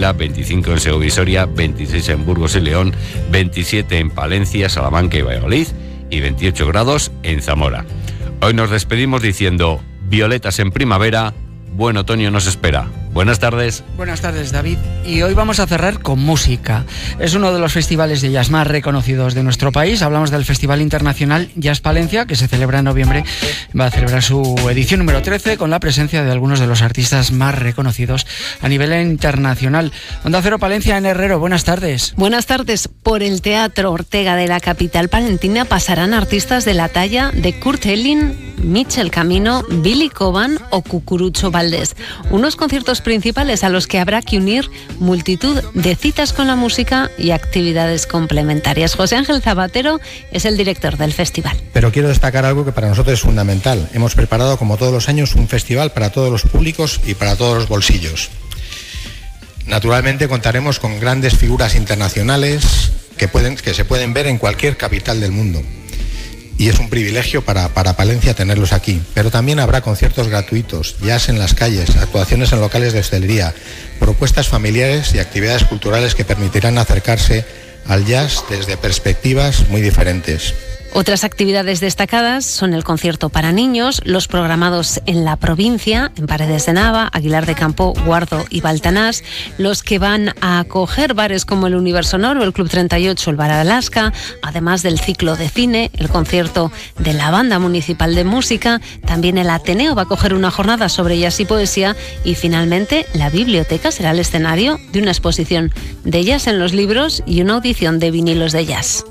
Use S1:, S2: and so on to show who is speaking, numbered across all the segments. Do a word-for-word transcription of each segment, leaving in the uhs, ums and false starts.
S1: Ávila, veinticinco en Segovia y Soria, veintiséis en Burgos y León, veintisiete en Palencia, Salamanca y Valladolid y veintiocho grados en Zamora. Hoy nos despedimos diciendo: violetas en primavera, buen otoño nos espera. Buenas tardes.
S2: Buenas tardes, David. Y hoy vamos a cerrar con música. Es uno de los festivales de jazz más reconocidos de nuestro país. Hablamos del Festival Internacional Jazz Palencia, que se celebra en noviembre. Va a celebrar su edición número trece con la presencia de algunos de los artistas más reconocidos a nivel internacional. Onda Cero Palencia, en Herrero. Buenas tardes.
S3: Buenas tardes. Por el Teatro Ortega de la capital palentina pasarán artistas de la talla de Kurt Elling, Michel Camino, Billy Coban o Cucurucho Valdés. Unos conciertos principales a los que habrá que unir multitud de citas con la música y actividades complementarias. José Ángel Zabatero es el director del festival.
S4: Pero quiero destacar algo que para nosotros es fundamental. Hemos preparado, como todos los años, un festival para todos los públicos y para todos los bolsillos. Naturalmente contaremos con grandes figuras internacionales que, pueden, que se pueden ver en cualquier capital del mundo. Y es un privilegio para, para Palencia tenerlos aquí. Pero también habrá conciertos gratuitos, jazz en las calles, actuaciones en locales de hostelería, propuestas familiares y actividades culturales que permitirán acercarse al jazz desde perspectivas muy diferentes.
S3: Otras actividades destacadas son el concierto para niños, los programados en la provincia, en Paredes de Nava, Aguilar de Campo, Guardo y Baltanás, los que van a acoger bares como el Universo Noro, el Club treinta y ocho, el Bar Alaska, además del ciclo de cine, el concierto de la Banda Municipal de Música, también el Ateneo va a acoger una jornada sobre jazz y poesía y finalmente la biblioteca será el escenario de una exposición de jazz en los libros y una audición de vinilos de jazz.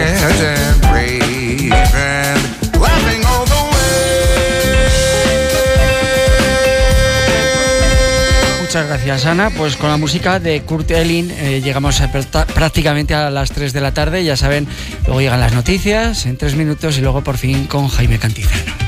S2: Muchas gracias, Ana. Pues con la música de Kurt Elling eh, llegamos a prácticamente a las tres de la tarde. Ya saben, luego llegan las noticias en tres minutos y luego por fin con Jaime Cantizano.